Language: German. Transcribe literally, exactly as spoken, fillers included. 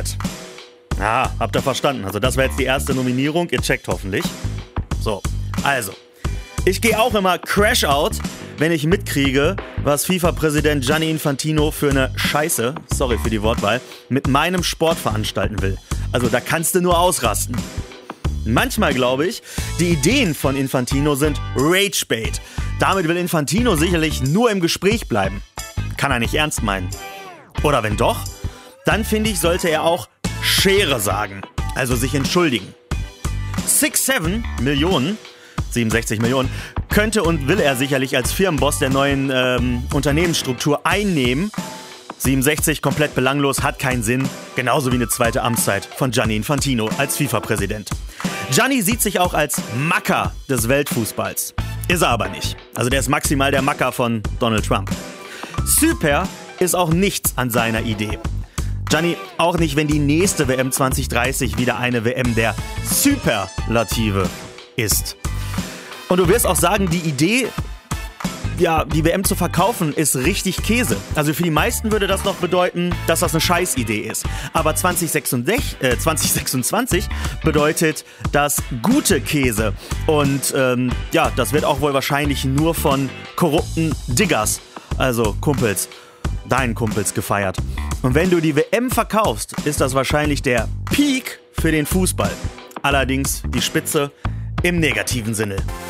nominiert. Ah, habt ihr verstanden. Also das wäre jetzt die erste Nominierung. Ihr checkt hoffentlich. So, also. Ich gehe auch immer Crash out, wenn ich mitkriege, was FIFA-Präsident Gianni Infantino für eine Scheiße, sorry für die Wortwahl, mit meinem Sport veranstalten will. Also da kannst du nur ausrasten. Manchmal glaube ich, die Ideen von Infantino sind Ragebait. Damit will Infantino sicherlich nur im Gespräch bleiben. Kann er nicht ernst meinen. Oder wenn doch, dann finde ich, sollte er auch Schere sagen, also sich entschuldigen. six seven Millionen, siebenundsechzig Millionen, könnte und will er sicherlich als Firmenboss der neuen ähm, Unternehmensstruktur einnehmen. siebenundsechzig komplett belanglos, hat keinen Sinn, genauso wie eine zweite Amtszeit von Gianni Infantino als FIFA-Präsident. Gianni sieht sich auch als Macker des Weltfußballs. Ist er aber nicht. Also der ist maximal der Macker von Donald Trump. Super ist auch nichts an seiner Idee. Gianni, auch nicht, wenn die nächste W M zwanzig dreißig wieder eine W M der Superlative ist. Und du wirst auch sagen, die Idee, ja, die W M zu verkaufen, ist richtig Käse. Also für die meisten würde das noch bedeuten, dass das eine Scheißidee ist. Aber zwanzig sechsundzwanzig bedeutet das gute Käse. Und ähm, ja, das wird auch wohl wahrscheinlich nur von korrupten Diggers, also Kumpels, deinen Kumpels gefeiert. Und wenn du die W M verkaufst, ist das wahrscheinlich der Peak für den Fußball. Allerdings die Spitze im negativen Sinne.